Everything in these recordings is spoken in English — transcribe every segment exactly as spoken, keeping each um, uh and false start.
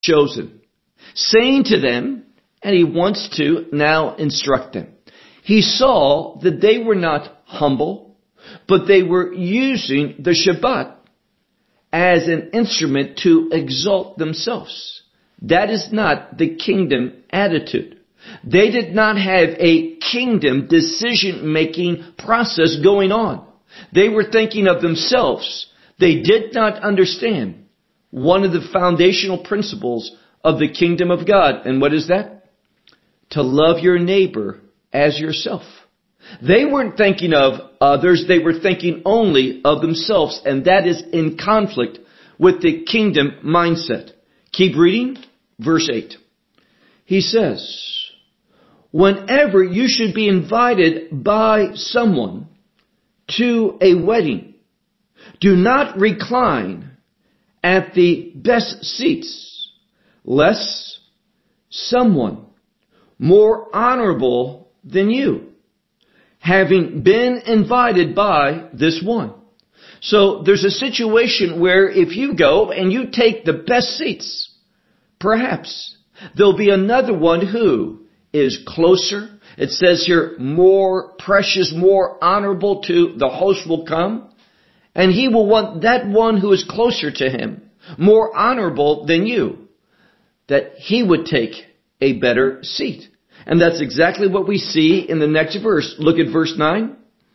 chosen, saying to them, and he wants to now instruct them. He saw that they were not humble, but they were using the Shabbat as an instrument to exalt themselves. That is not the kingdom attitude. They did not have a kingdom decision-making process going on. They were thinking of themselves. They did not understand one of the foundational principles of the kingdom of God. And what is that? To love your neighbor as yourself. They weren't thinking of others. They were thinking only of themselves. And that is in conflict with the kingdom mindset. Keep reading. Verse eight. He says, whenever you should be invited by someone to a wedding, do not recline at the best seats, lest someone more honorable than you, having been invited by this one. So there's a situation where if you go and you take the best seats, perhaps there'll be another one who is closer. It says here, more precious, more honorable to the host will come. And he will want that one who is closer to him, more honorable than you, that he would take a better seat. And that's exactly what we see in the next verse. Look at verse nine.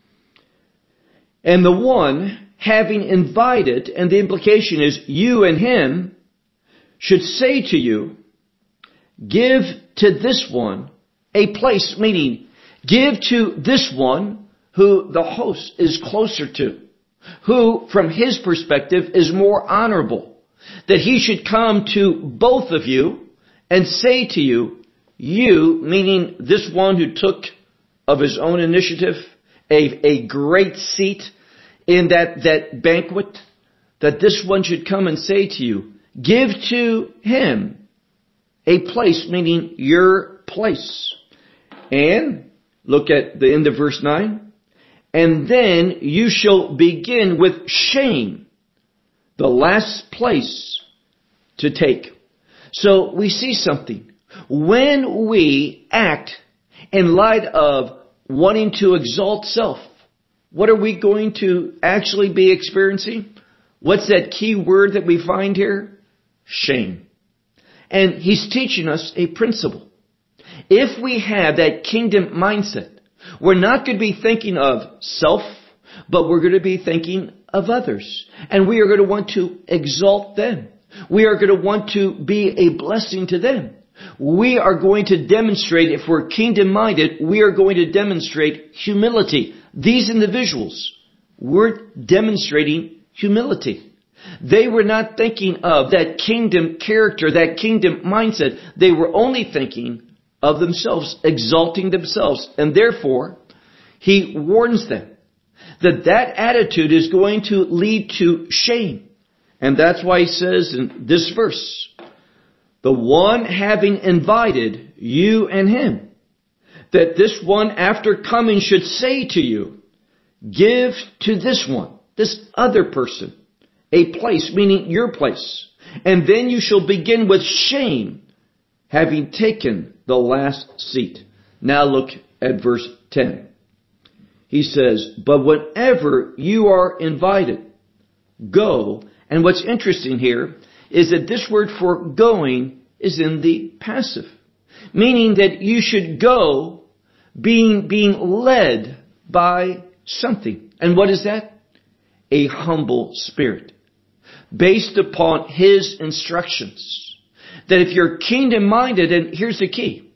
And the one having invited, and the implication is you and him, should say to you, give to this one a place, meaning give to this one who the host is closer to, who from his perspective is more honorable, that he should come to both of you and say to you, you, meaning this one who took of his own initiative a, a great seat in that, that banquet, that this one should come and say to you, give to him a place, meaning your place. And look at the end of verse nine. And then you shall begin with shame, the last place to take. So we see something. When we act in light of wanting to exalt self, what are we going to actually be experiencing? What's that key word that we find here? Shame. And he's teaching us a principle. If we have that kingdom mindset, we're not going to be thinking of self, but we're going to be thinking of others. And we are going to want to exalt them. We are going to want to be a blessing to them. We are going to demonstrate, if we're kingdom-minded, we are going to demonstrate humility. These individuals were demonstrating humility. They were not thinking of that kingdom character, that kingdom mindset. They were only thinking of themselves, exalting themselves. And therefore, he warns them that that attitude is going to lead to shame. And that's why he says in this verse, the one having invited you and him, that this one after coming should say to you, give to this one, this other person, a place, meaning your place. And then you shall begin with shame, having taken the last seat. Now look at verse ten. He says, but whenever you are invited, go. And what's interesting here is that this word for going is in the passive, meaning that you should go being, being led by something. And what is that? A humble spirit, based upon his instructions. That if you're kingdom-minded, and here's the key,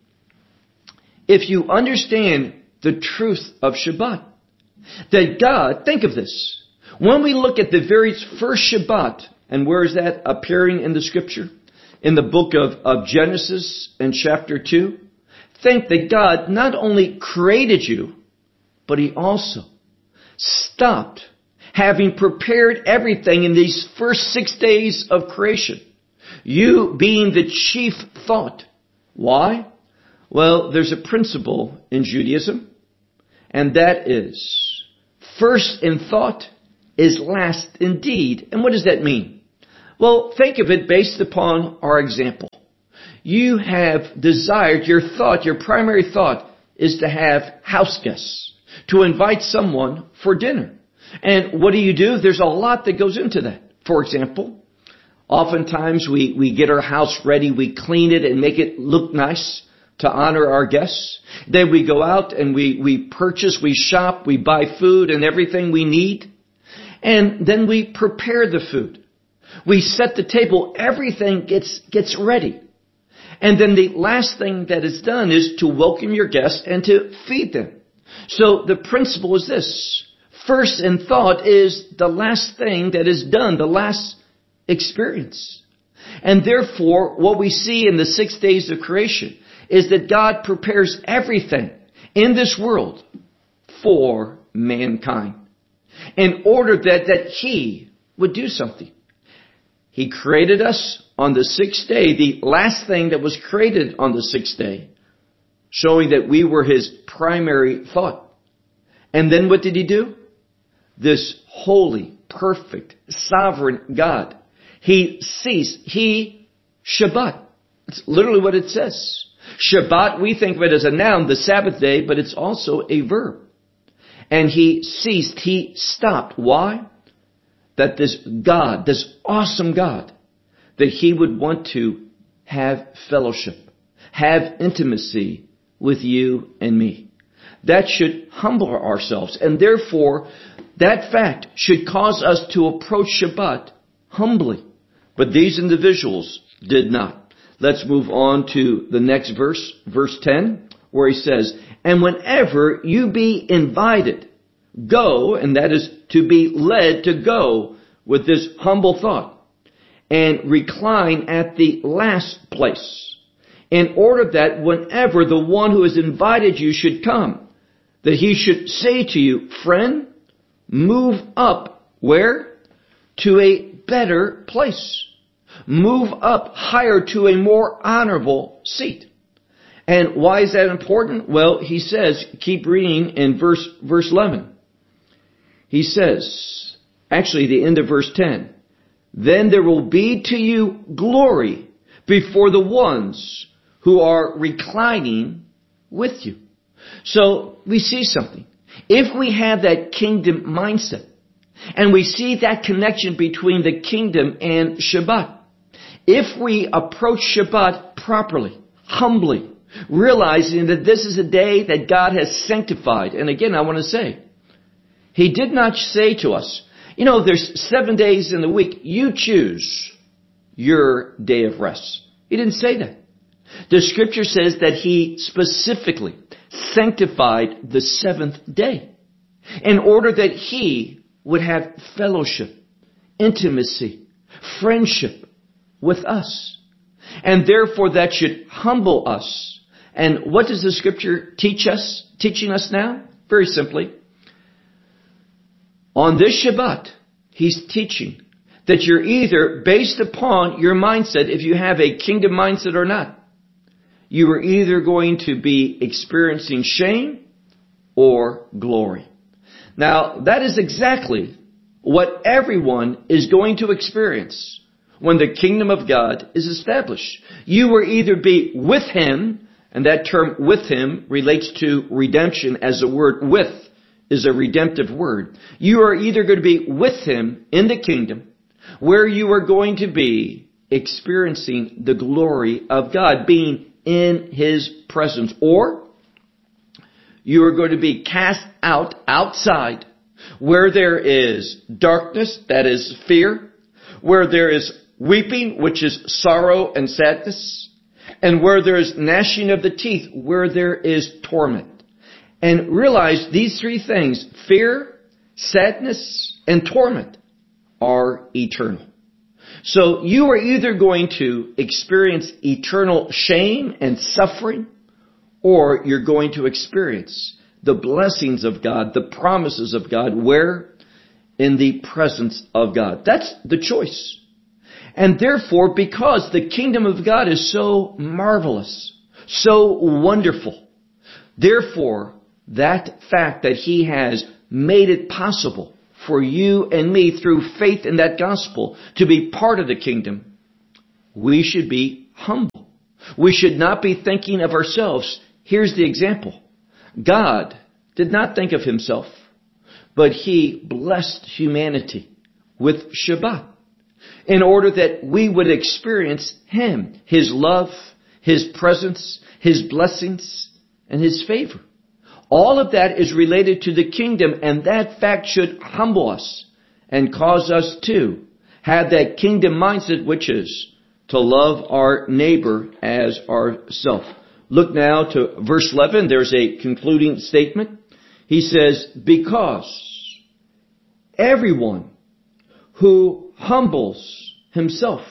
if you understand the truth of Shabbat, that God, think of this, when we look at the very first Shabbat, and where is that appearing in the scripture? In the book of, of Genesis in chapter two. Think that God not only created you, but he also stopped, having prepared everything in these first six days of creation. You being the chief thought. Why? Well, there's a principle in Judaism, and that is, first in thought is last in deed. And what does that mean? Well, think of it based upon our example. You have desired, your thought, your primary thought is to have house guests, to invite someone for dinner. And what do you do? There's a lot that goes into that. For example, oftentimes we, we get our house ready, we clean it and make it look nice to honor our guests. Then we go out and we, we purchase, we shop, we buy food and everything we need. And then we prepare the food. We set the table, everything gets, gets ready. And then the last thing that is done is to welcome your guests and to feed them. So the principle is this. First in thought is the last thing that is done, the last experience. And therefore, what we see in the six days of creation is that God prepares everything in this world for mankind in order that, that He would do something. He created us on the sixth day, the last thing that was created on the sixth day, showing that we were His primary thought. And then what did He do? This holy, perfect, sovereign God, He ceased. He, Shabbat. It's literally what it says. Shabbat, we think of it as a noun, the Sabbath day, but it's also a verb. And He ceased. He stopped. Why? That this God, this awesome God, that He would want to have fellowship, have intimacy with you and me. That should humble ourselves. And therefore, that fact should cause us to approach Shabbat humbly. But these individuals did not. Let's move on to the next verse, verse ten, where he says, and whenever you be invited, go, and that is to be led to go with this humble thought, and recline at the last place, in order that whenever the one who has invited you should come, that he should say to you, friend, move up, where? To a better place. Move up higher to a more honorable seat. And why is that important? Well, he says, keep reading in verse, verse eleven. He says, actually the end of verse ten, then there will be to you glory before the ones who are reclining with you. So we see something. If we have that kingdom mindset, and we see that connection between the kingdom and Shabbat, if we approach Shabbat properly, humbly, realizing that this is a day that God has sanctified, and again I want to say, He did not say to us, you know, there's seven days in the week, you choose your day of rest. He didn't say that. The scripture says that He specifically sanctified the seventh day in order that He would have fellowship, intimacy, friendship with us. And therefore that should humble us. And what does the scripture teach us, teaching us now? Very simply, on this Shabbat, He's teaching that you're either based upon your mindset, if you have a kingdom mindset or not, you are either going to be experiencing shame or glory. Now, that is exactly what everyone is going to experience when the kingdom of God is established. You will either be with Him, and that term with Him relates to redemption, as the word with is a redemptive word. You are either going to be with Him in the kingdom, where you are going to be experiencing the glory of God, being in His presence, or you are going to be cast out outside, where there is darkness, that is fear, where there is weeping, which is sorrow and sadness, and where there is gnashing of the teeth, where there is torment. And realize these three things, fear, sadness, and torment, are eternal. So you are either going to experience eternal shame and suffering, or you're going to experience the blessings of God, the promises of God, where? In the presence of God. That's the choice. And therefore, because the kingdom of God is so marvelous, so wonderful, therefore, that fact that He has made it possible for you and me through faith in that gospel to be part of the kingdom, we should be humble. We should not be thinking of ourselves. Here's the example. God did not think of himself, but he blessed humanity with Shabbat in order that we would experience him, his love, his presence, his blessings, and his favor. All of that is related to the kingdom, and that fact should humble us and cause us to have that kingdom mindset, which is to love our neighbor as ourself. Look now to verse eleven. There's a concluding statement. He says, because everyone who humbles himself,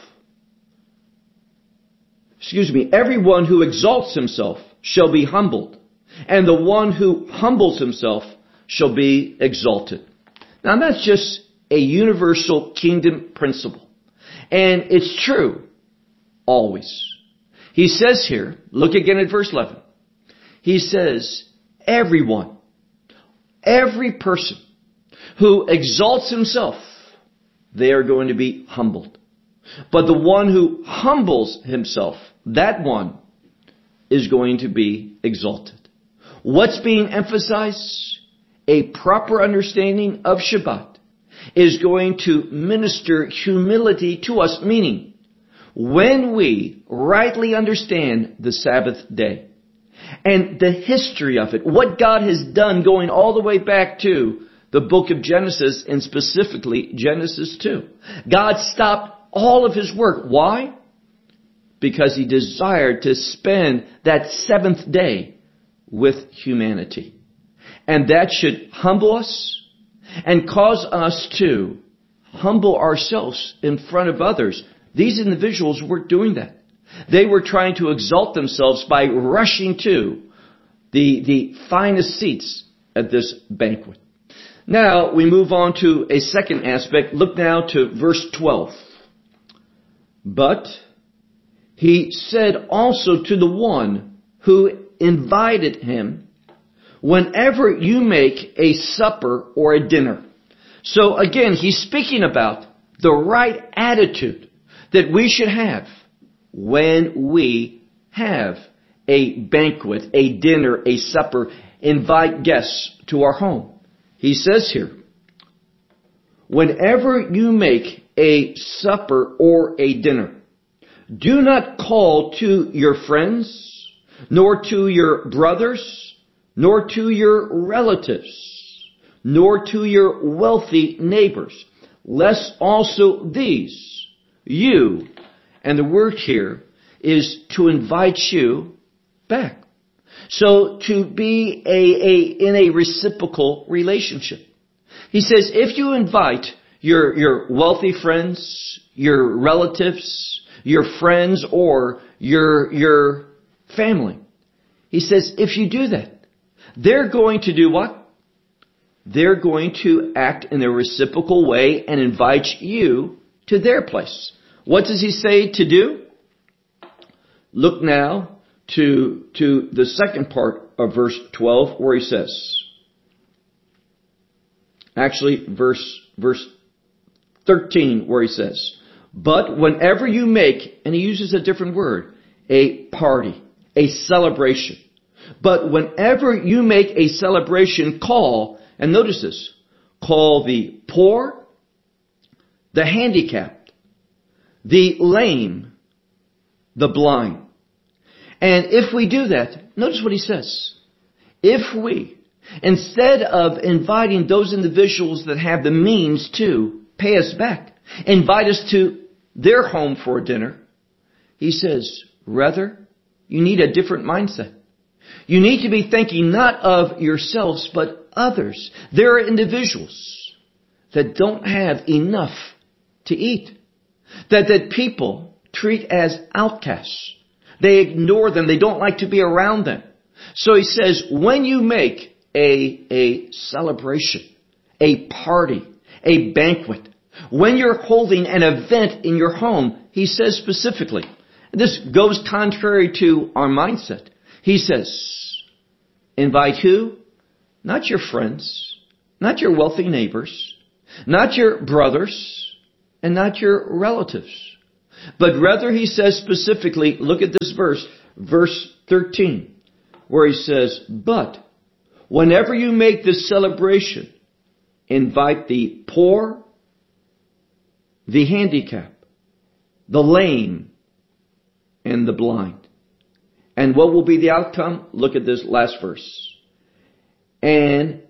excuse me, everyone who exalts himself shall be humbled, and the one who humbles himself shall be exalted. Now that's just a universal kingdom principle. And it's true always. He says here, look again at verse eleven. He says, everyone, every person who exalts himself, they are going to be humbled. But the one who humbles himself, that one is going to be exalted. What's being emphasized? A proper understanding of Shabbat is going to minister humility to us, meaning when we rightly understand the Sabbath day and the history of it, what God has done going all the way back to the book of Genesis, and specifically Genesis two. God stopped all of his work. Why? Because he desired to spend that seventh day with humanity. And that should humble us and cause us to humble ourselves in front of others. These individuals weren't doing that. They were trying to exalt themselves by rushing to the, the finest seats at this banquet. Now we move on to a second aspect. Look now to verse twelve. But he said also to the one who invited him, whenever you make a supper or a dinner. So again, he's speaking about the right attitude that we should have when we have a banquet, a dinner, a supper, invite guests to our home. He says here, whenever you make a supper or a dinner, do not call to your friends, nor to your brothers, nor to your relatives, nor to your wealthy neighbors, lest also these, you, and the word here is to invite you back. So to be a, a in a reciprocal relationship. He says, if you invite your, your wealthy friends, your relatives, your friends, or your, your family, he says, if you do that, they're going to do what? They're going to act in a reciprocal way and invite you to their place. What does he say to do? Look now to, to the second part of verse twelve, where he says, actually verse, verse thirteen, where he says, but whenever you make, and he uses a different word, a party, a celebration. But whenever you make a celebration, call, and notice this, call the poor, the handicapped, the lame, the blind. And if we do that, notice what he says. If we, instead of inviting those individuals that have the means to pay us back, invite us to their home for dinner, he says, rather, you need a different mindset. You need to be thinking not of yourselves, but others. There are individuals that don't have enough to eat, that, that people treat as outcasts. They ignore them. They don't like to be around them. So he says, when you make a, a celebration, a party, a banquet, when you're holding an event in your home, he says specifically, this goes contrary to our mindset. He says, invite who? Not your friends, not your wealthy neighbors. Not your brothers and not your relatives. But rather he says specifically, look at this verse, verse thirteen, where he says, but whenever you make this celebration, invite the poor, the handicapped, the lame, and the blind. And what will be the outcome? Look at this last verse. And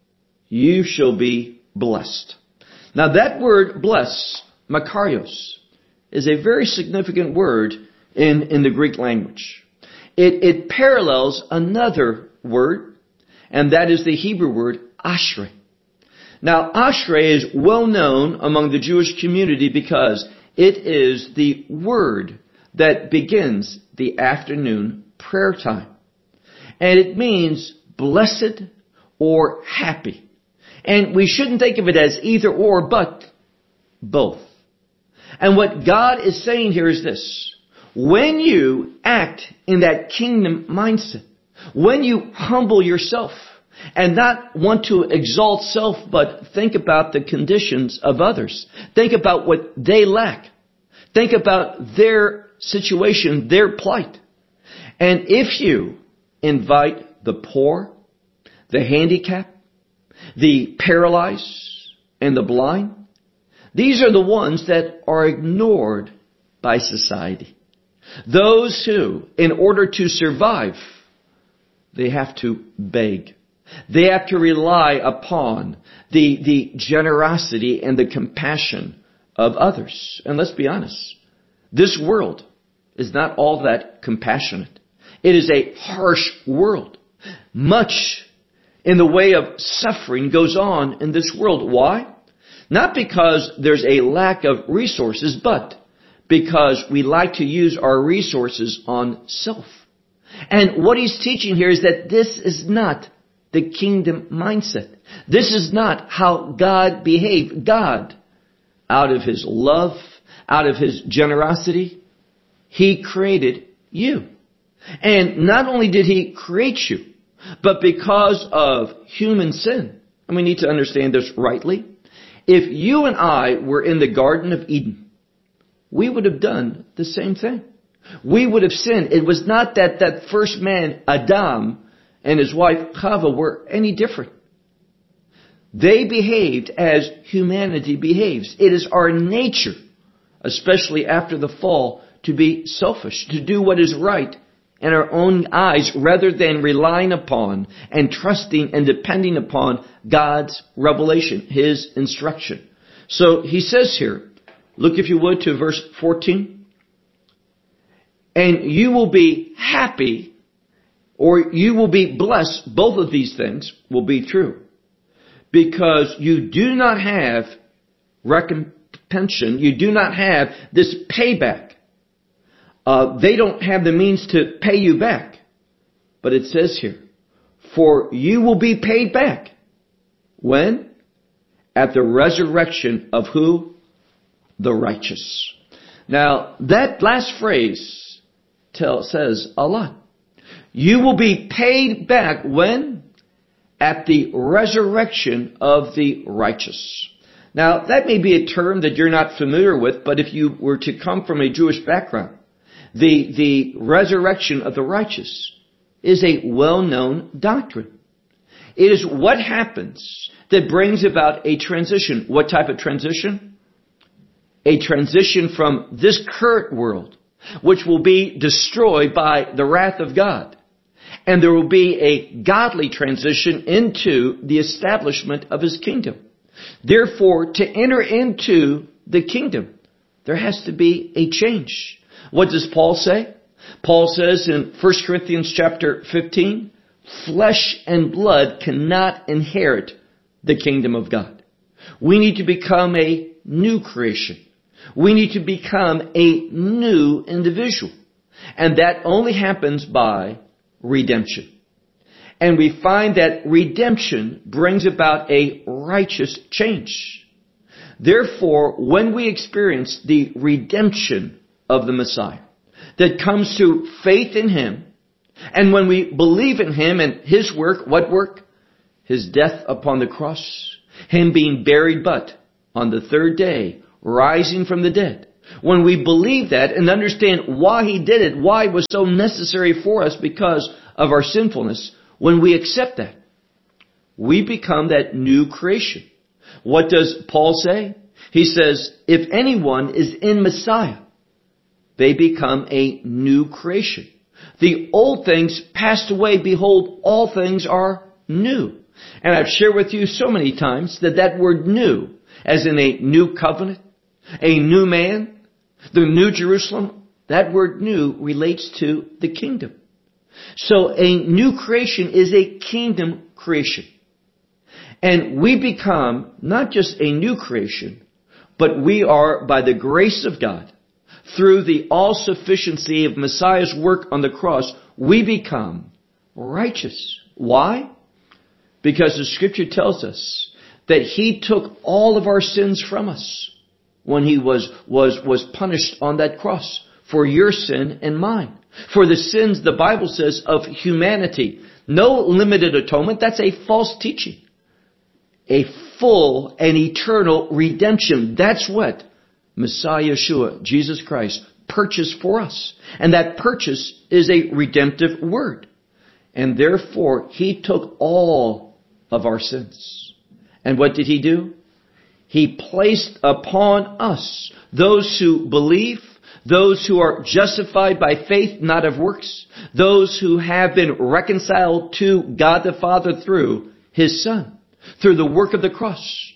you shall be blessed. Now that word bless, makarios, is a very significant word in, in the Greek language. It, it parallels another word, and that is the Hebrew word ashrei. Now ashrei is well known among the Jewish community because it is the word that begins the afternoon prayer time. And it means blessed or happy. And we shouldn't think of it as either or, but both. And what God is saying here is this. When you act in that kingdom mindset, when you humble yourself and not want to exalt self, but think about the conditions of others. Think about what they lack. Think about their situation, their plight. And if you invite the poor, the handicapped, the paralyzed, and the blind, these are the ones that are ignored by society. Those who, in order to survive, they have to beg. They have to rely upon the, the generosity and the compassion of others. And let's be honest, this world is not all that compassionate. It is a harsh world. Much in the way of suffering goes on in this world. Why? Not because there's a lack of resources, but because we like to use our resources on self. And what he's teaching here is that this is not the kingdom mindset. This is not how God behaved. God, out of his love, out of his generosity, he created you. And not only did he create you, but because of human sin, and we need to understand this rightly, if you and I were in the Garden of Eden, we would have done the same thing. We would have sinned. It was not that that first man, Adam, and his wife, Chava, were any different. They behaved as humanity behaves. It is our nature, especially after the fall, to be selfish, to do what is right in our own eyes rather than relying upon and trusting and depending upon God's revelation, his instruction. So he says here, look if you would to verse fourteen. And you will be happy, or you will be blessed. Both of these things will be true. Because you do not have recompense, you do not have this payback. Uh, they don't have the means to pay you back. But it says here, for you will be paid back. When? At the resurrection of who? The righteous. Now, that last phrase tell, says a lot. You will be paid back when? At the resurrection of the righteous. Now, that may be a term that you're not familiar with, but if you were to come from a Jewish background, the, the resurrection of the righteous is a well-known doctrine. It is what happens that brings about a transition. What type of transition? A transition from this current world, which will be destroyed by the wrath of God. And there will be a godly transition into the establishment of his kingdom. Therefore, to enter into the kingdom, there has to be a change. What does Paul say? Paul says in First Corinthians chapter fifteen, flesh and blood cannot inherit the kingdom of God. We need to become a new creation. We need to become a new individual. And that only happens by redemption. And we find that redemption brings about a righteous change. Therefore, when we experience the redemption of the Messiah that comes through faith in him, and when we believe in him and his work, what work? His death upon the cross, him being buried, but on the third day, rising from the dead. When we believe that and understand why he did it, why it was so necessary for us because of our sinfulness, when we accept that, we become that new creation. What does Paul say? He says, if anyone is in Messiah, they become a new creation. The old things passed away. Behold, all things are new. And I've shared with you so many times that that word new, as in a new covenant, a new man, the new Jerusalem, that word new relates to the kingdom. So a new creation is a kingdom creation. And we become not just a new creation, but we are, by the grace of God, through the all-sufficiency of Messiah's work on the cross, we become righteous. Why? Because the Scripture tells us that He took all of our sins from us when He was, was, was punished on that cross for your sin and mine. For the sins, the Bible says, of humanity. No limited atonement. That's a false teaching. A full and eternal redemption. That's what Messiah Yeshua, Jesus Christ, purchased for us. And that purchase is a redemptive word. And therefore, He took all of our sins. And what did He do? He placed upon us, those who believe, those who are justified by faith, not of works, those who have been reconciled to God the Father through His Son, through the work of the cross.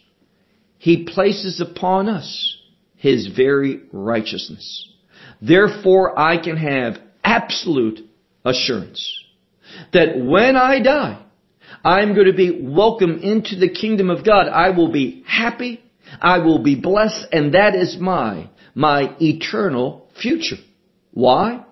He places upon us His very righteousness. Therefore, I can have absolute assurance that when I die, I'm going to be welcomed into the kingdom of God. I will be happy. I will be blessed. And that is my, my eternal future. Why?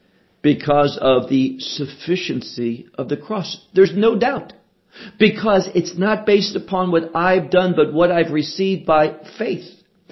Because of the sufficiency of the cross. There's no doubt. Because it's not based upon what I've done, but what I've received by faith.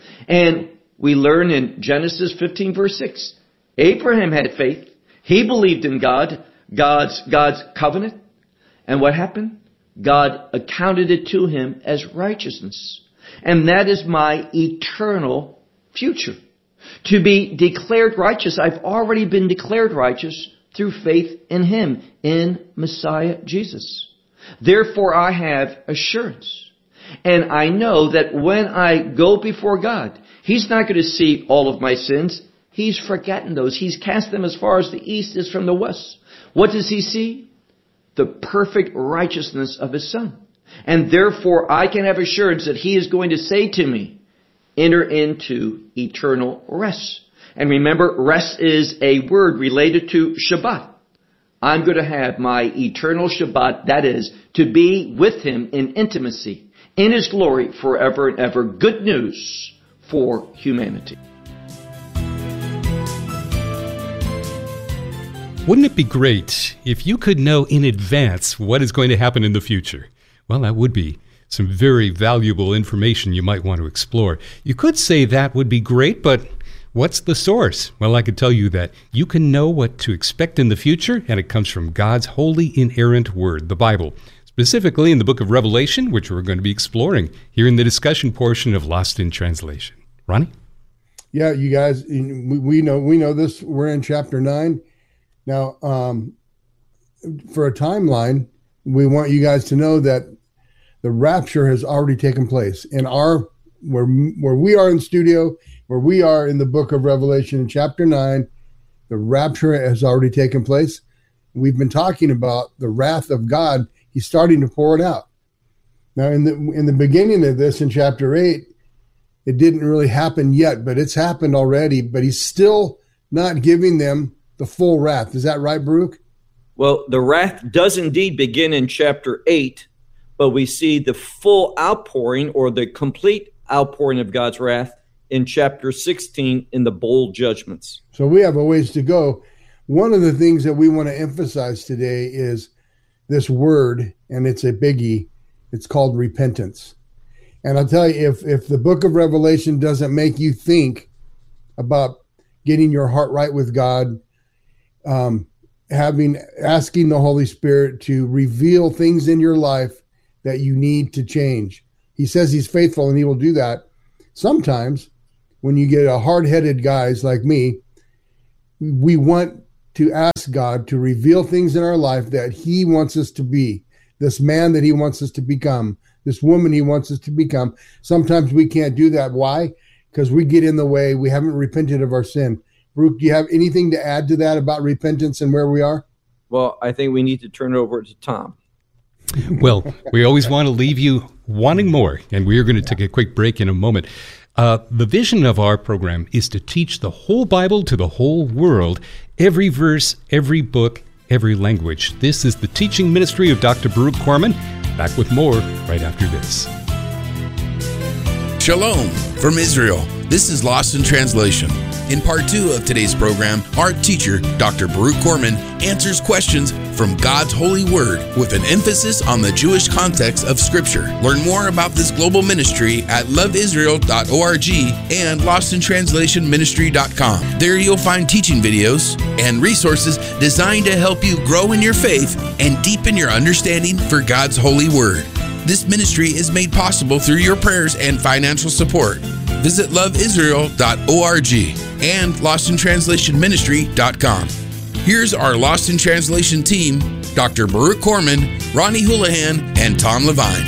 And we learn in Genesis fifteen verse six, Abraham had faith. He believed in God, God's, God's covenant. And what happened? God accounted it to him as righteousness. And that is my eternal future. To be declared righteous, I've already been declared righteous through faith in Him, in Messiah Jesus. Therefore, I have assurance. And I know that when I go before God, He's not going to see all of my sins. He's forgotten those. He's cast them as far as the east is from the west. What does He see? The perfect righteousness of His Son. And therefore, I can have assurance that He is going to say to me, enter into eternal rest. And remember, rest is a word related to Shabbat. I'm going to have my eternal Shabbat, that is, to be with Him in intimacy, in His glory forever and ever. Good news for humanity. Wouldn't it be great if you could know in advance what is going to happen in the future? Well, that would be some very valuable information you might want to explore. You could say that would be great, but what's the source? Well, I could tell you that you can know what to expect in the future, and it comes from God's holy, inerrant Word, the Bible, specifically in the book of Revelation, which we're going to be exploring here in the discussion portion of Lost in Translation. Ronnie? Yeah, you guys, we know we know this. We're in chapter nine. Now, um, for a timeline, we want you guys to know that the rapture has already taken place in our where where we are in studio, where we are in the book of Revelation in chapter nine. The rapture has already taken place. We've been talking about the wrath of God. He's starting to pour it out. Now, in the in the beginning of this, in chapter eight, it didn't really happen yet, but it's happened already. But He's still not giving them the full wrath. Is that right, Baruch? Well, the wrath does indeed begin in chapter eight, but we see the full outpouring or the complete outpouring of God's wrath in chapter sixteen in the bowl judgments. So we have a ways to go. One of the things that we want to emphasize today is this word, and it's a biggie. It's called repentance. And I'll tell you, if, if the book of Revelation doesn't make you think about getting your heart right with God, um, having asking the Holy Spirit to reveal things in your life that you need to change, He says he's faithful and he will do that. Sometimes when you get a hard-headed guys like me, we want to ask God to reveal things in our life that he wants us to be, this man that he wants us to become, this woman he wants us to become. Sometimes we can't do that. Why? Because we get in the way. We haven't repented of our sin. Baruch, do you have anything to add to that about repentance and where we are? Well, I think we need to turn it over to Tom. Well, we always want to leave you wanting more, and we are going to take a quick break in a moment. Uh, the vision of our program is to teach the whole Bible to the whole world, every verse, every book, every language. This is the teaching ministry of Doctor Baruch Corman. Back with more right after this. Shalom from Israel. This is Lost in Translation. In part two of today's program, our teacher, Doctor Baruch Corman, answers questions from God's holy word with an emphasis on the Jewish context of Scripture. Learn more about this global ministry at love israel dot org and lost in translation ministry dot com. There you'll find teaching videos and resources designed to help you grow in your faith and deepen your understanding for God's holy word. This ministry is made possible through your prayers and financial support. Visit love israel dot org and lost in translation ministry dot com. Here's our Lost in Translation team, Doctor Baruch Corman, Ronnie Houlihan, and Tom Levine.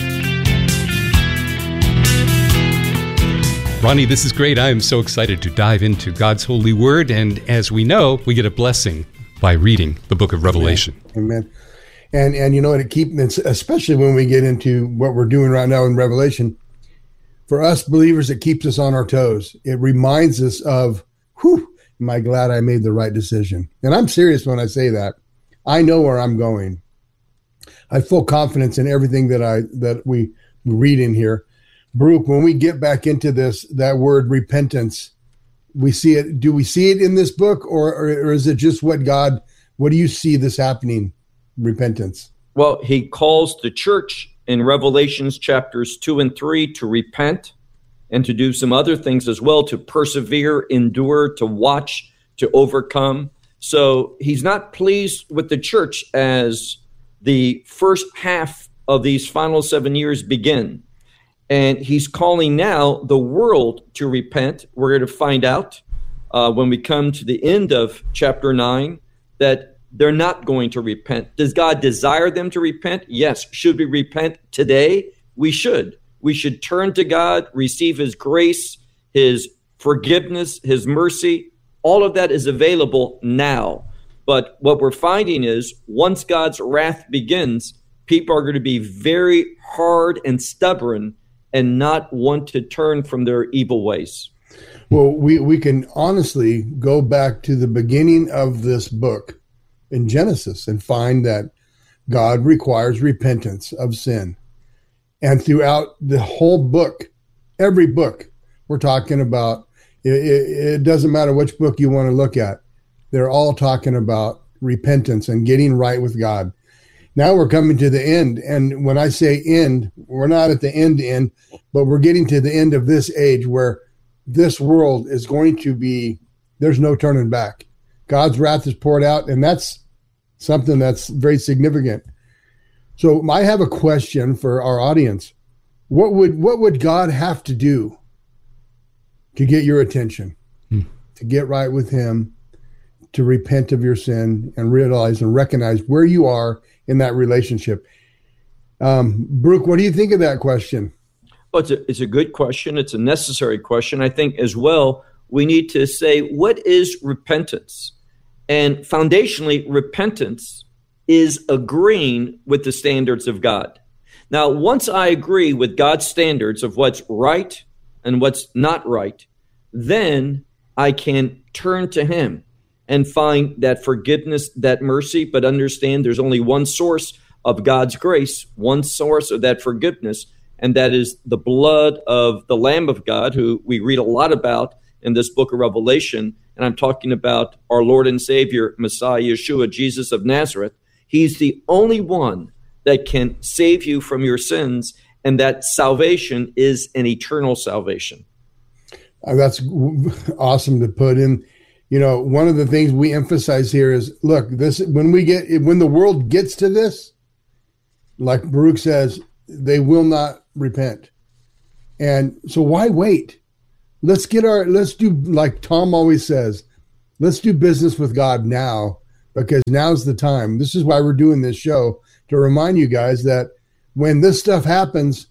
Ronnie, this is great. I am so excited to dive into God's holy word. And as we know, we get a blessing by reading the book of Revelation. Amen. Amen. And, and you know what, it keeps, especially when we get into what we're doing right now in Revelation, for us believers, it keeps us on our toes. It reminds us of, whew, am I glad I made the right decision? And I'm serious when I say that. I know where I'm going. I have full confidence in everything that I that we read in here. Baruch, when we get back into this, that word repentance, we see it. Do we see it in this book, or, or, or is it just what God, what do you see this happening, repentance? Well, he calls the church in Revelations chapters two and three to repent and to do some other things as well, to persevere, endure, to watch, to overcome. So he's not pleased with the church as the first half of these final seven years begin. And he's calling now the world to repent. We're going to find out uh, when we come to the end of chapter nine that they're not going to repent. Does God desire them to repent? Yes. Should we repent today? We should. We should turn to God, receive his grace, his forgiveness, his mercy. All of that is available now. But what we're finding is once God's wrath begins, people are going to be very hard and stubborn and not want to turn from their evil ways. Well, we, we can honestly go back to the beginning of this book in Genesis and find that God requires repentance of sin. And throughout the whole book, every book we're talking about, it, it, it doesn't matter which book you want to look at. They're all talking about repentance and getting right with God. Now we're coming to the end. And when I say end, we're not at the end end, but we're getting to the end of this age where this world is going to be, there's no turning back. God's wrath is poured out, and that's something that's very significant. So I have a question for our audience. What would what would God have to do to get your attention, hmm. to get right with him, to repent of your sin and realize and recognize where you are in that relationship? Um, Baruch, what do you think of that question? Well, it's a, it's a good question. It's a necessary question. I think as well, we need to say, what is repentance? And foundationally, repentance is agreeing with the standards of God. Now, once I agree with God's standards of what's right and what's not right, then I can turn to him and find that forgiveness, that mercy, but understand there's only one source of God's grace, one source of that forgiveness, and that is the blood of the Lamb of God, who we read a lot about in this book of Revelation. And I'm talking about our Lord and Savior, Messiah Yeshua, Jesus of Nazareth. He's the only one that can save you from your sins, and that salvation is an eternal salvation. Uh, that's awesome to put in. You know, one of the things we emphasize here is, look, this when we get when the world gets to this, like Baruch says, they will not repent. And so why wait? Let's get our, let's do like Tom always says, let's do business with God now, because now's the time. This is why we're doing this show, to remind you guys that when this stuff happens,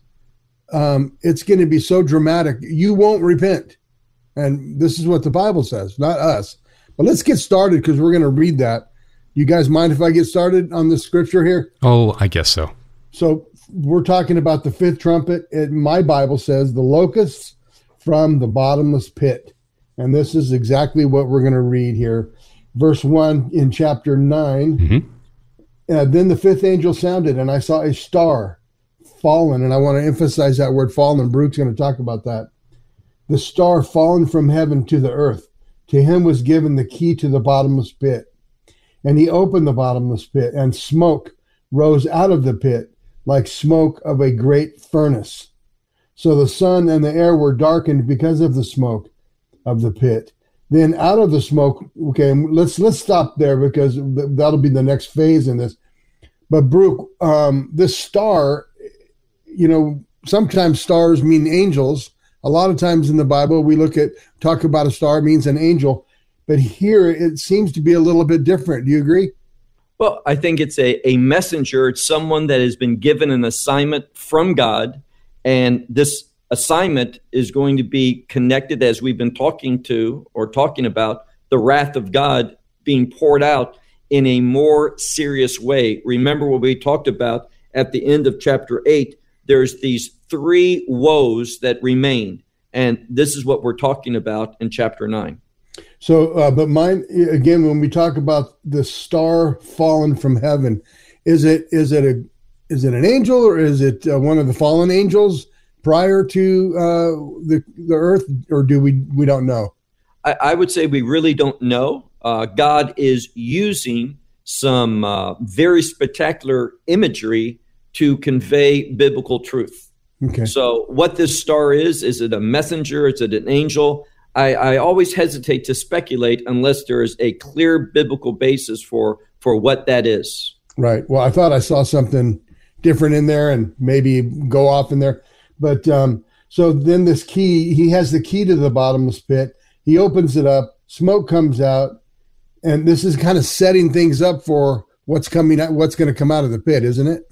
um, it's going to be so dramatic, you won't repent. And this is what the Bible says, not us. But let's get started, because we're going to read that. You guys mind if I get started on the scripture here? Oh, I guess so. So we're talking about the fifth trumpet. It, my Bible says the locusts from the bottomless pit. And this is exactly what we're going to read here. Verse one in chapter nine. Mm-hmm. Uh, then the fifth angel sounded, and I saw a star fallen. And I want to emphasize that word fallen. Brooke's going to talk about that. The star fallen from heaven to the earth. To him was given the key to the bottomless pit. And he opened the bottomless pit, and smoke rose out of the pit like smoke of a great furnace. So the sun and the air were darkened because of the smoke of the pit. Then out of the smoke, okay, let's let's stop there, because that'll be the next phase in this. But Brooke, um, this star, you know, sometimes stars mean angels. A lot of times in the Bible, we look at, talk about a star, it means an angel. But here it seems to be a little bit different. Do you agree? Well, I think it's a, a messenger. It's someone that has been given an assignment from God. And this assignment is going to be connected, as we've been talking to or talking about, the wrath of God being poured out in a more serious way. Remember what we talked about at the end of chapter eight. There's these three woes that remain. And this is what we're talking about in chapter nine. So, uh, but mine, again, when we talk about the star fallen from heaven, is it is it a is it an angel, or is it uh, one of the fallen angels prior to uh, the the earth, or do we we don't know? I, I would say we really don't know. Uh, God is using some uh, very spectacular imagery to convey biblical truth. Okay. So, what this star is, is it a messenger? Is it an angel? I, I always hesitate to speculate unless there is a clear biblical basis for, for what that is. Right. Well, I thought I saw something different in there, and maybe go off in there. But um, so then this key, he has the key to the bottomless pit. He opens it up, smoke comes out, and this is kind of setting things up for what's coming out, what's going to come out of the pit, isn't it?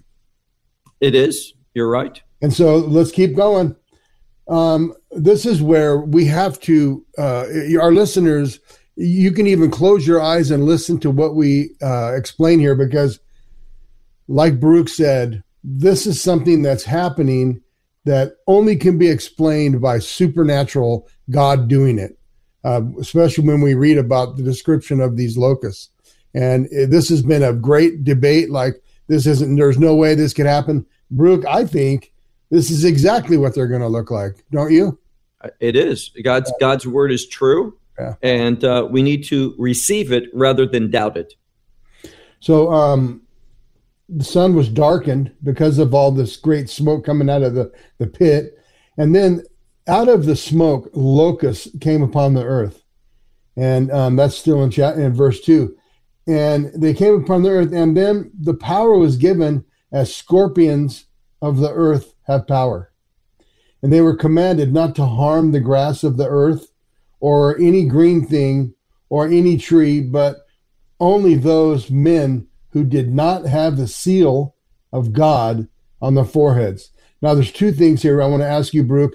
It is. You're right. And so let's keep going. Um, this is where we have to, uh, our listeners, you can even close your eyes and listen to what we uh, explain here, because like Baruch said, this is something that's happening that only can be explained by supernatural God doing it, uh, especially when we read about the description of these locusts. And this has been a great debate. Like, this isn't, there's no way this could happen. Baruch, I think this is exactly what they're going to look like, don't you? It is. God's God's word is true, yeah. and uh, we need to receive it rather than doubt it. So um, the sun was darkened because of all this great smoke coming out of the, the pit. And then out of the smoke, locusts came upon the earth. And um, that's still in, chat, in verse two. And they came upon the earth, and then the power was given as scorpions of the earth have power. And they were commanded not to harm the grass of the earth or any green thing or any tree, but only those men who did not have the seal of God on their foreheads. Now, there's two things here I want to ask you, Baruch.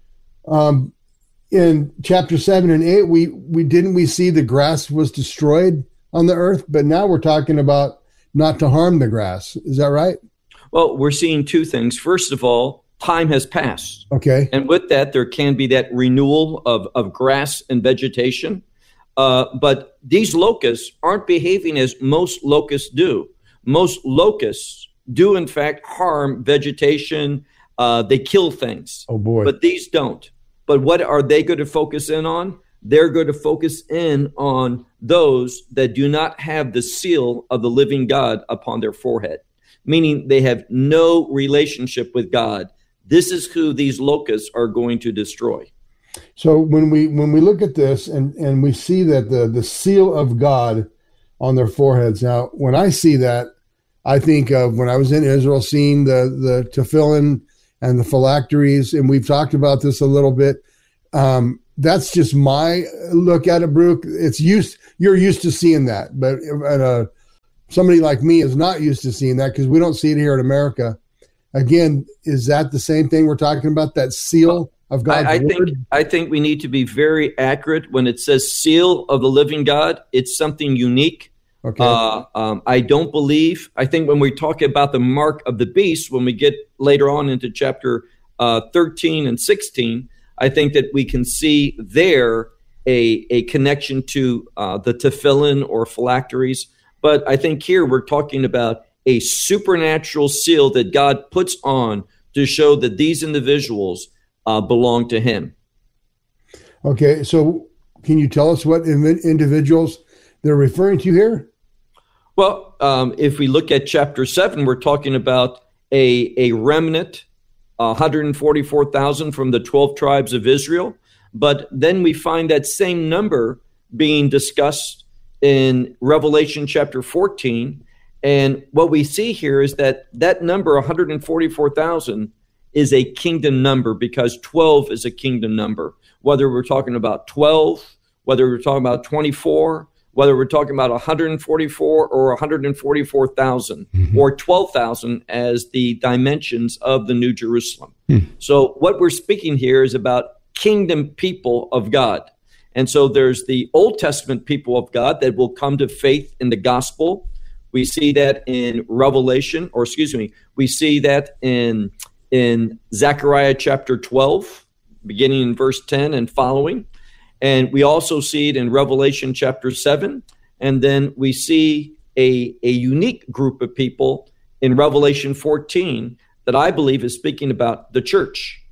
Um, in chapter seven and eight, we, we didn't we see the grass was destroyed on the earth, but now we're talking about not to harm the grass. Is that right? Well, we're seeing two things. First of all, time has passed. Okay. And with that, there can be that renewal of, of grass and vegetation. Uh, but these locusts aren't behaving as most locusts do. Most locusts do, in fact, harm vegetation. Uh, they kill things. Oh, boy. But these don't. But what are they going to focus in on? They're going to focus in on those that do not have the seal of the living God upon their forehead, meaning they have no relationship with God. This is who these locusts are going to destroy. So when we when we look at this and, and we see that the, the seal of God on their foreheads. Now, when I see that, I think of when I was in Israel, seeing the, the tefillin and the phylacteries, and we've talked about this a little bit. Um, that's just my look at it, Brooke. It's used, you're used to seeing that, but uh, somebody like me is not used to seeing that because we don't see it here in America. Again, is that the same thing we're talking about, that seal of God's I, I word? think I think we need to be very accurate when it says seal of the living God. It's something unique. Okay. Uh, um, I don't believe, I think when we talk about the mark of the beast, when we get later on into chapter uh, thirteen and sixteen, I think that we can see there a, a connection to uh, the tefillin or phylacteries. But I think here we're talking about a supernatural seal that God puts on to show that these individuals uh, belong to him. Okay, so can you tell us what individuals they're referring to here? Well, um, if we look at chapter seven, we're talking about a, a remnant, one hundred forty-four thousand from the twelve tribes of Israel. But then we find that same number being discussed in Revelation chapter fourteen. And what we see here is that that number, one hundred forty-four thousand, is a kingdom number because twelve is a kingdom number. Whether we're talking about twelve, whether we're talking about twenty-four, whether we're talking about one hundred forty-four or one hundred forty-four thousand, mm-hmm. or twelve thousand as the dimensions of the New Jerusalem. Mm. So what we're speaking here is about kingdom people of God. And so there's the Old Testament people of God that will come to faith in the gospel. We see that in Revelation, or excuse me, we see that in, in Zechariah chapter twelve, beginning in verse ten and following. And we also see it in Revelation chapter seven. And then we see a, a unique group of people in Revelation fourteen that I believe is speaking about the church.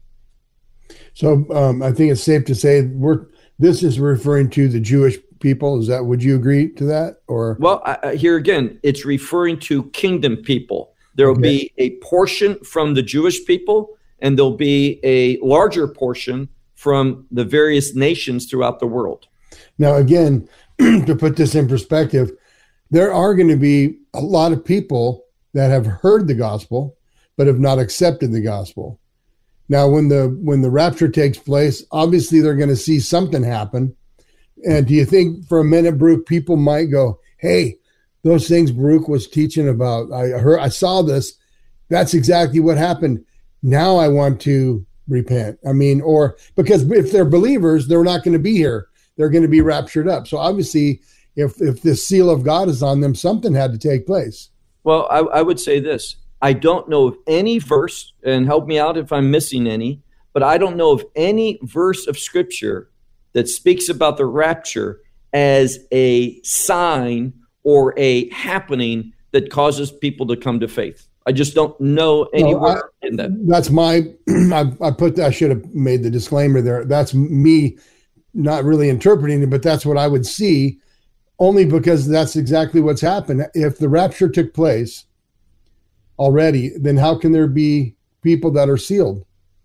So um, I think it's safe to say we're this is referring to the Jewish people. Is that, would you agree to that? Or well, I, here again, it's referring to kingdom people. There will okay. be a portion from the Jewish people, and there'll be a larger portion from the various nations throughout the world. Now, again, to put this in perspective, there are going to be a lot of people that have heard the gospel, but have not accepted the gospel. Now, when the when the rapture takes place, obviously they're going to see something happen. And do you think for a minute, Baruch, people might go, hey, those things Baruch was teaching about, I heard, I saw this. That's exactly what happened. Now I want to repent. I mean, or because if they're believers, they're not going to be here. They're going to be raptured up. So obviously, if if the seal of God is on them, something had to take place. Well, I, I would say this. I don't know of any verse, and help me out if I'm missing any, but I don't know of any verse of Scripture that speaks about the rapture as a sign or a happening that causes people to come to faith. I just don't know anywhere no, I, in that. That's my, I, I put, I should have made the disclaimer there. That's me not really interpreting it, but that's what I would see, only because that's exactly what's happened. If the rapture took place already, then how can there be people that are sealed?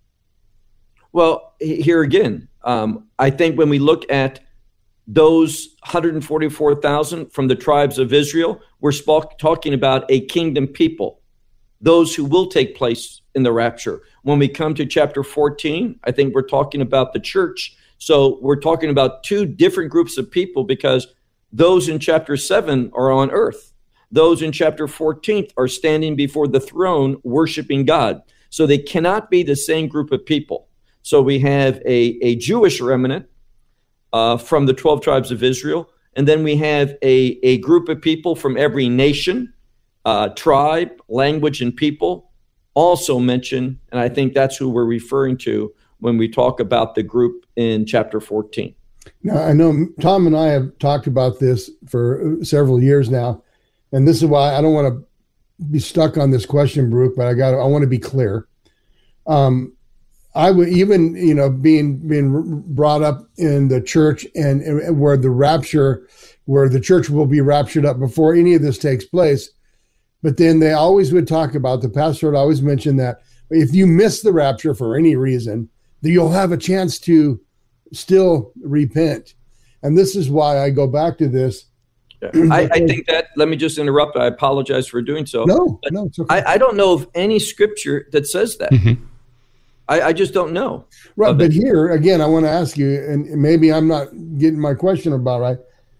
Well, here again, um, I think when we look at those one hundred forty-four thousand from the tribes of Israel, we're sp- talking about a kingdom people, those who will take place in the rapture. When we come to chapter fourteen, I think we're talking about the church. So we're talking about two different groups of people, because those in chapter seven are on earth. Those in chapter fourteen are standing before the throne worshiping God. So they cannot be the same group of people. So we have a, a Jewish remnant uh, from the twelve tribes of Israel. And then we have a, a group of people from every nation, uh, tribe, language, and people also mentioned. And I think that's who we're referring to when we talk about the group in chapter fourteen. Now, I know Tom and I have talked about this for several years now. And this is why I don't want to be stuck on this question, Baruch, but I got I want to be clear. Um, I would even, you know, being being brought up in the church and, and where the rapture, where the church will be raptured up before any of this takes place. But then they always would talk about, the pastor would always mention that if you miss the rapture for any reason, that you'll have a chance to still repent. And this is why I go back to this. I, I think that, let me just interrupt. I apologize for doing so. No, no, it's okay. I, I don't know of any scripture that says that. Mm-hmm. I, I just don't know. Right, but it. here, again, I want to ask you, and maybe I'm not getting my question about right.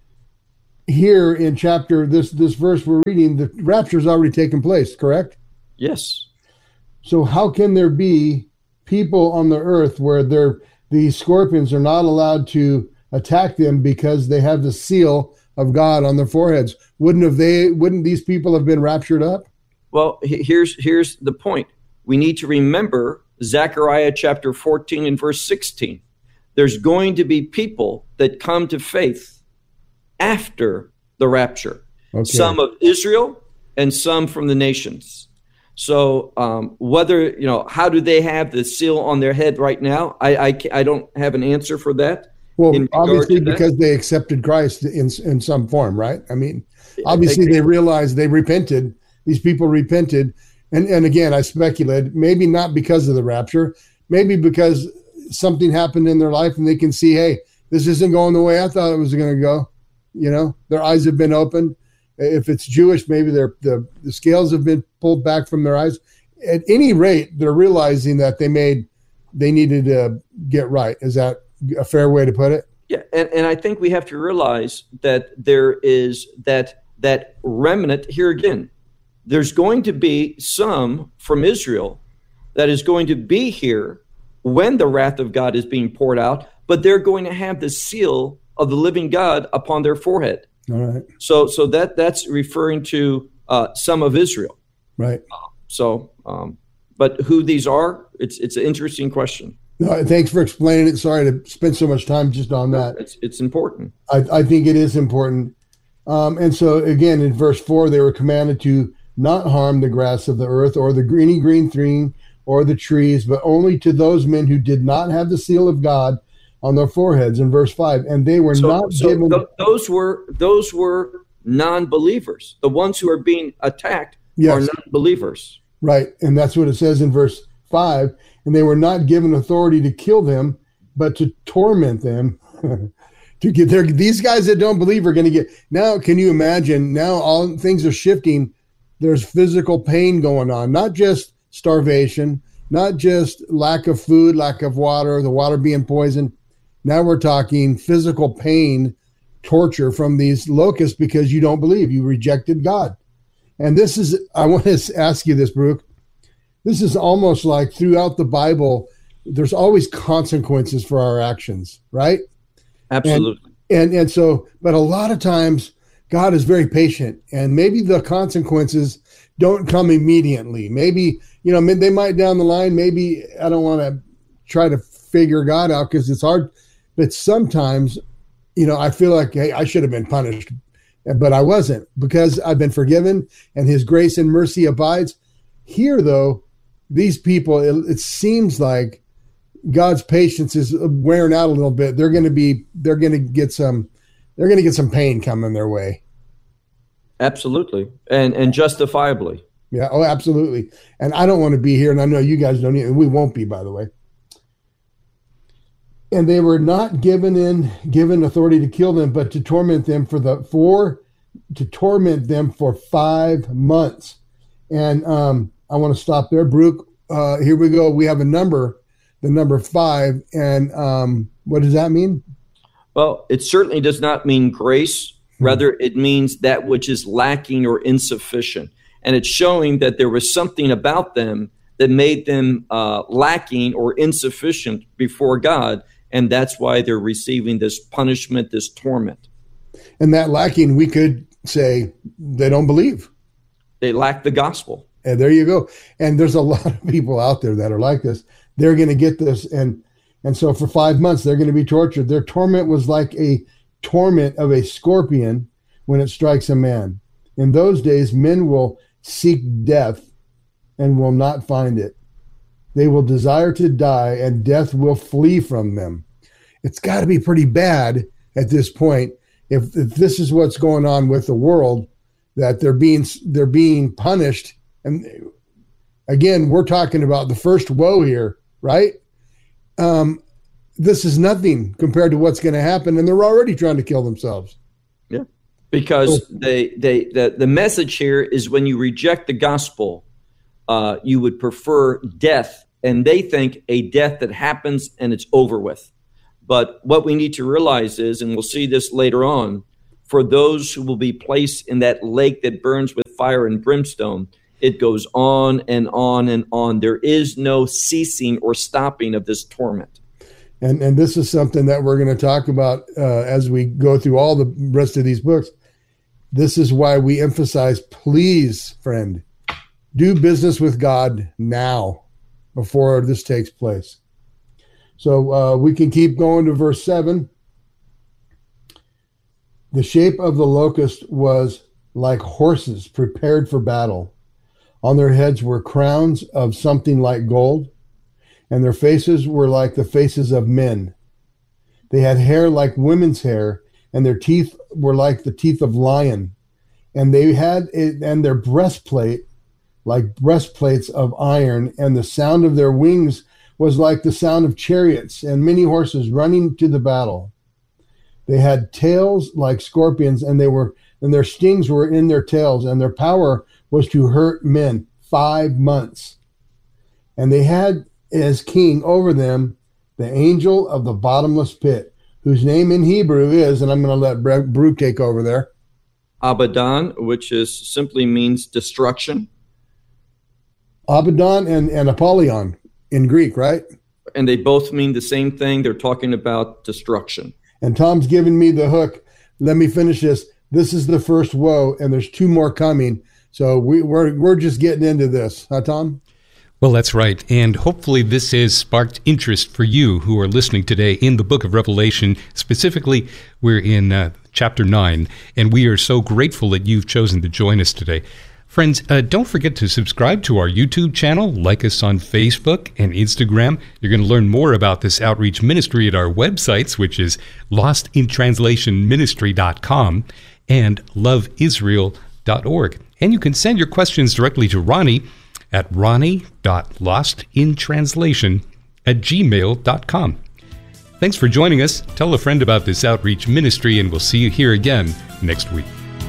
Here in chapter, this this verse we're reading, the rapture's already taken place, correct? Yes. So how can there be people on the earth where they're, these scorpions are not allowed to attack them because they have the seal of God on their foreheads? Wouldn't have they? Wouldn't these people have been raptured up? Well, here's here's the point. We need to remember Zechariah chapter fourteen and verse sixteen. There's going to be people that come to faith after the rapture. Okay. Some of Israel and some from the nations. So um, whether, you know, how do they have the seal on their head right now? I I, I don't have an answer for that. Well, obviously because they accepted Christ in in some form, right? I mean, obviously they realized they repented. These people repented. And, and again, I speculate, maybe not because of the rapture, maybe because something happened in their life and they can see, hey, this isn't going the way I thought it was going to go. You know, their eyes have been opened. If it's Jewish, maybe their the, the scales have been pulled back from their eyes. At any rate, they're realizing that they made, they needed to get right. Is that a fair way to put it? Yeah, and, and I think we have to realize that there is that that remnant here again. There's going to be some from Israel that is going to be here when the wrath of God is being poured out, but they're going to have the seal of the living God upon their forehead. All right. So so that that's referring to uh, some of Israel. Right. Uh, so, um, but who these are, it's it's an interesting question. No, thanks for explaining it. Sorry to spend so much time just on that. It's it's important. I, I think it is important. Um, and so again, in verse four, they were commanded to not harm the grass of the earth or the greeny green thing or the trees, but only to those men who did not have the seal of God on their foreheads. In verse five, and they were so, not so given. Th- those were those were non-believers. The ones who are being attacked yes. are non-believers. Right, and that's what it says in verse five. And they were not given authority to kill them, but to torment them. to get there, these guys that don't believe are going to get. Now, can you imagine? Now all things are shifting. There's physical pain going on, not just starvation, not just lack of food, lack of water, the water being poisoned. Now we're talking physical pain, torture from these locusts because you don't believe, you rejected God. And this is, I want to ask you this, Baruch. This is almost like throughout the Bible, there's always consequences for our actions, right? Absolutely. And, and and so, but a lot of times God is very patient, and maybe the consequences don't come immediately. Maybe, you know, they might down the line. Maybe I don't want to try to figure God out because it's hard. But sometimes, you know, I feel like, hey, I should have been punished, but I wasn't because I've been forgiven and His grace and mercy abides. Here, though, these people, it, it seems like God's patience is wearing out a little bit. They're going to be, they're going to get some, they're going to get some pain coming their way. Absolutely. And and justifiably. Yeah. Oh, absolutely. And I don't want to be here. And I know you guys don't either. We won't be, by the way. And they were not given in, given authority to kill them, but to torment them for the, for, to torment them for five months. And um, I want to stop there. Baruch, uh, here we go. We have a number, the number five. And um, what does that mean? Well, it certainly does not mean grace. Rather, it means that which is lacking or insufficient. And it's showing that there was something about them that made them uh, lacking or insufficient before God. And that's why they're receiving this punishment, this torment. And that lacking, we could say they don't believe. They lack the gospel. And there you go. And there's a lot of people out there that are like this. They're going to get this. And and so for five months, they're going to be tortured. Their torment was like a torment of a scorpion when it strikes a man. In those days, men will seek death and will not find it. They will desire to die, and death will flee from them. It's got to be pretty bad at this point if, if this is what's going on with the world, that they're being they're being punished. And again, we're talking about the first woe here, right? Um, this is nothing compared to what's going to happen, and they're already trying to kill themselves. Yeah, because they they the, the message here is when you reject the gospel, uh, you would prefer death and they think a death that happens and it's over with. But what we need to realize is, and we'll see this later on, for those who will be placed in that lake that burns with fire and brimstone, it goes on and on and on. There is no ceasing or stopping of this torment. And and this is something that we're going to talk about uh, as we go through all the rest of these books. This is why we emphasize, please, friend, do business with God now before this takes place. So uh, we can keep going to verse seven. The shape of the locust was like horses prepared for battle. On their heads were crowns of something like gold, and their faces were like the faces of men. They had hair like women's hair, and their teeth were like the teeth of lion. And they had it, and their breastplate like breastplates of iron, and the sound of their wings was like the sound of chariots and many horses running to the battle. They had tails like scorpions, and they were and their stings were in their tails, and their power was to hurt men five months. And they had as king over them the angel of the bottomless pit, whose name in Hebrew is, and I'm going to let Baruch take over there, Abaddon, which is simply means destruction. Abaddon and, and Apollyon in Greek, right? And they both mean the same thing. They're talking about destruction. And Tom's giving me the hook. Let me finish this. This is the first woe, and there's two more coming. So we, we're we're just getting into this. Huh, Tom? Well, that's right. And hopefully this has sparked interest for you who are listening today in the book of Revelation. Specifically, we're in uh, chapter nine, and we are so grateful that you've chosen to join us today. Friends, uh, don't forget to subscribe to our YouTube channel, like us on Facebook and Instagram. You're going to learn more about this outreach ministry at our websites, which is lost in translation ministry dot com and love israel dot org. And you can send your questions directly to Ronnie at ronnie dot lost in translation at gmail dot com. Thanks for joining us. Tell a friend about this outreach ministry, and we'll see you here again next week.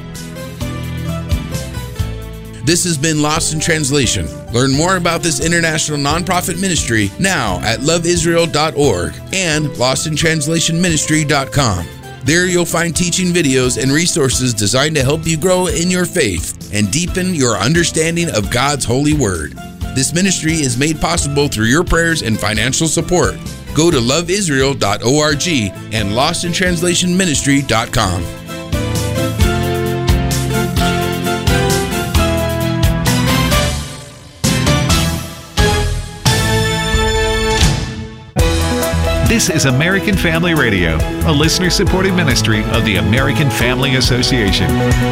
This has been Lost in Translation. Learn more about this international nonprofit ministry now at love israel dot org and lost in translation ministry dot com. There you'll find teaching videos and resources designed to help you grow in your faith and deepen your understanding of God's holy word. This ministry is made possible through your prayers and financial support. Go to love israel dot org and lost in translation ministry dot com. This is American Family Radio, a listener-supported ministry of the American Family Association.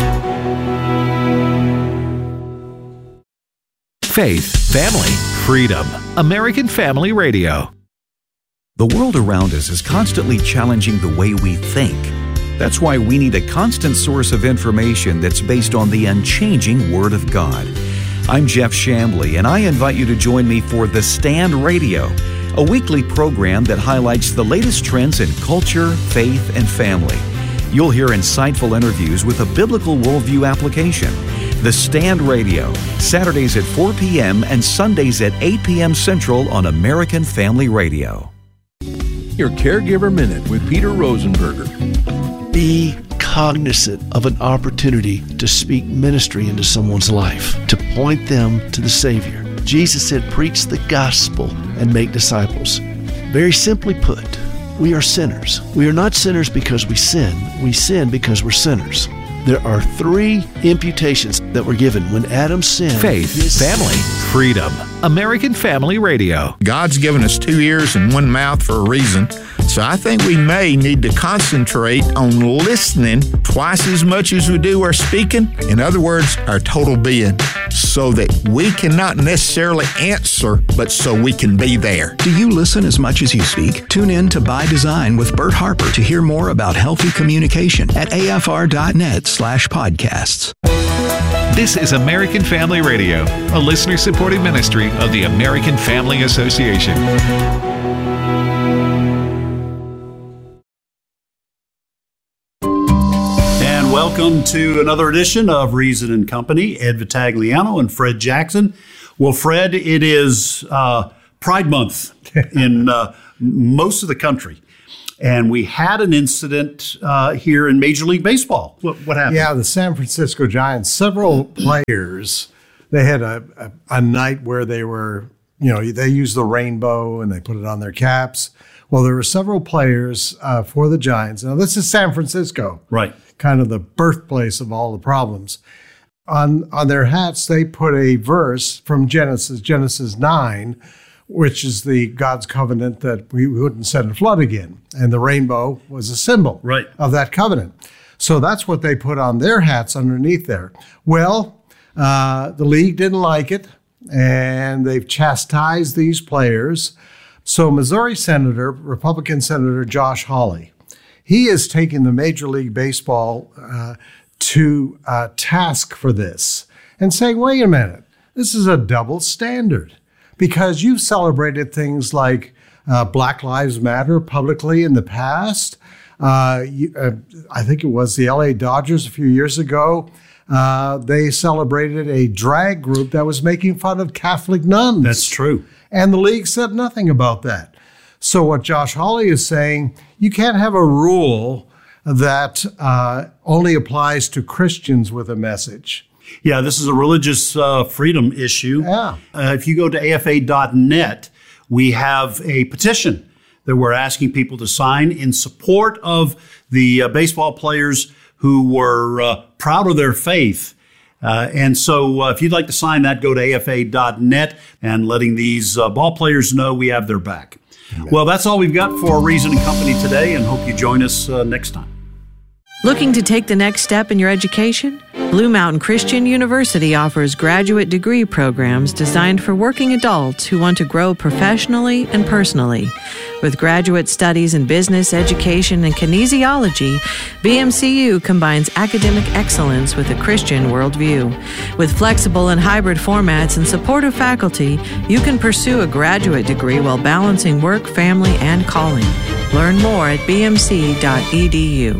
Faith, family, freedom. American Family Radio. The world around us is constantly challenging the way we think. That's why we need a constant source of information that's based on the unchanging Word of God. I'm Jeff Chambly, and I invite you to join me for The Stand Radio, a weekly program that highlights the latest trends in culture, faith, and family. You'll hear insightful interviews with a biblical worldview application. The Stand Radio, Saturdays at four p.m. and Sundays at eight p.m. Central on American Family Radio. Your Caregiver Minute with Peter Rosenberger. Be cognizant of an opportunity to speak ministry into someone's life, to point them to the Savior. Jesus said, preach the gospel and make disciples. Very simply put, we are sinners. We are not sinners because we sin. We sin because we're sinners. There are three imputations that were given when Adam sinned. Faith, family, freedom. American Family Radio. God's given us two ears and one mouth for a reason. So I think we may need to concentrate on listening twice as much as we do our speaking. In other words, our total being, so that we cannot necessarily answer, but so we can be there. Do you listen as much as you speak? Tune in to By Design with Bert Harper to hear more about healthy communication at afr.net slash podcasts. This is American Family Radio, a listener-supported ministry of the American Family Association. Welcome to another edition of Reason and Company. Ed Vitagliano and Fred Jackson. Well, Fred, it is uh, Pride Month in uh, most of the country. And we had an incident uh, here in Major League Baseball. What, what happened? Yeah, the San Francisco Giants, several players, they had a, a, a night where they were, you know, they used the rainbow and they put it on their caps. Well, there were several players uh, for the Giants. Now, this is San Francisco. Right. Kind of the birthplace of all the problems. On, on their hats, they put a verse from Genesis, Genesis nine, which is the God's covenant that we wouldn't send a flood again. And the rainbow was a symbol right. of that covenant. So that's what they put on their hats underneath there. Well, uh, the league didn't like it, and they've chastised these players. So Missouri Senator, Republican Senator Josh Hawley, he is taking the Major League Baseball uh, to uh, task for this and saying, wait a minute, this is a double standard. Because you've celebrated things like uh, Black Lives Matter publicly in the past. Uh, you, uh, I think it was the L A Dodgers a few years ago. Uh, they celebrated a drag group that was making fun of Catholic nuns. That's true. And the league said nothing about that. So what Josh Hawley is saying, you can't have a rule that uh, only applies to Christians with a message. Yeah, this is a religious uh, freedom issue. Yeah. Uh, if you go to A F A dot net, we have a petition that we're asking people to sign in support of the uh, baseball players who were uh, proud of their faith. Uh, and so uh, if you'd like to sign that, go to A F A dot net and letting these uh, ball players know we have their back. Amen. Well, that's all we've got for Reason and Company today, and hope you join us uh, next time. Looking to take the next step in your education? Blue Mountain Christian University offers graduate degree programs designed for working adults who want to grow professionally and personally. With graduate studies in business, education, and kinesiology, B M C U combines academic excellence with a Christian worldview. With flexible and hybrid formats and supportive faculty, you can pursue a graduate degree while balancing work, family, and calling. Learn more at b m c dot e d u.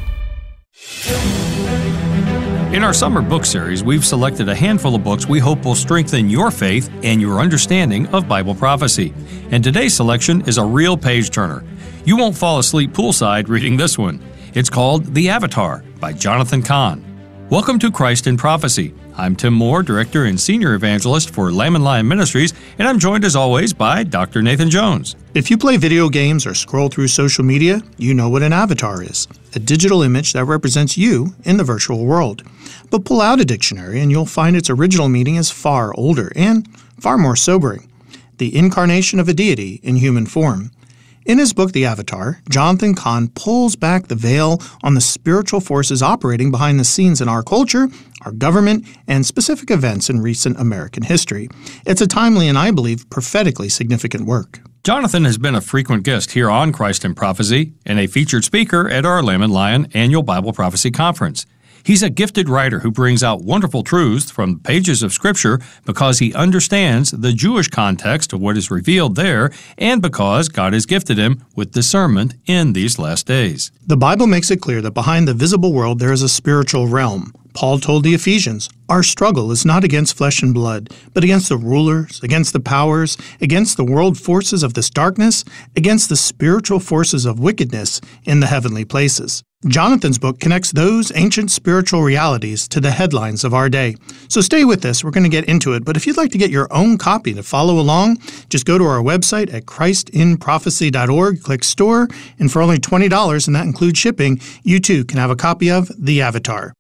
In our summer book series, we've selected a handful of books we hope will strengthen your faith and your understanding of Bible prophecy. And today's selection is a real page-turner. You won't fall asleep poolside reading this one. It's called The Avatar by Jonathan Cahn. Welcome to Christ in Prophecy. I'm Tim Moore, Director and Senior Evangelist for Lamb and Lion Ministries, and I'm joined as always by Doctor Nathan Jones. If you play video games or scroll through social media, you know what an avatar is, a digital image that represents you in the virtual world. But pull out a dictionary and you'll find its original meaning is far older and far more sobering: the incarnation of a deity in human form. In his book, The Avatar, Jonathan Cahn pulls back the veil on the spiritual forces operating behind the scenes in our culture, our government, and specific events in recent American history. It's a timely and, I believe, prophetically significant work. Jonathan has been a frequent guest here on Christ in Prophecy and a featured speaker at our Lamb and Lion Annual Bible Prophecy Conference. He's a gifted writer who brings out wonderful truths from the pages of Scripture because he understands the Jewish context of what is revealed there and because God has gifted him with discernment in these last days. The Bible makes it clear that behind the visible world there is a spiritual realm. Paul told the Ephesians, "Our struggle is not against flesh and blood, but against the rulers, against the powers, against the world forces of this darkness, against the spiritual forces of wickedness in the heavenly places." Jonathan's book connects those ancient spiritual realities to the headlines of our day. So stay with us. We're going to get into it. But if you'd like to get your own copy to follow along, just go to our website at christ in prophecy dot org, click store, and for only twenty dollars, and that includes shipping, you too can have a copy of The Avatar.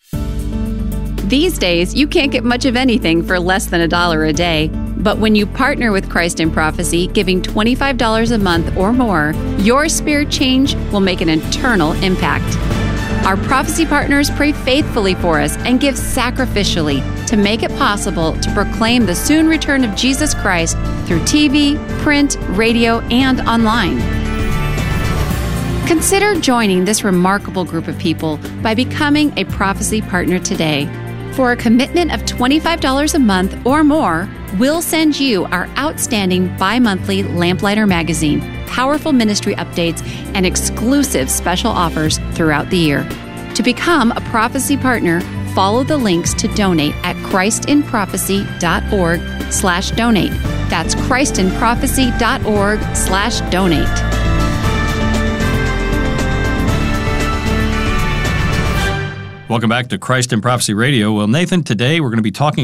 These days, you can't get much of anything for less than a dollar a day. But when you partner with Christ in Prophecy, giving twenty-five dollars a month or more, your spirit change will make an eternal impact. Our prophecy partners pray faithfully for us and give sacrificially to make it possible to proclaim the soon return of Jesus Christ through T V, print, radio, and online. Consider joining this remarkable group of people by becoming a prophecy partner today. For a commitment of twenty-five dollars a month or more, we'll send you our outstanding bi-monthly Lamplighter magazine, powerful ministry updates, and exclusive special offers throughout the year. To become a prophecy partner, follow the links to donate at christ in prophecy dot org slash donate. That's christinprophecy.org slash donate. Welcome back to Christ in Prophecy Radio. Well, Nathan, today we're going to be talking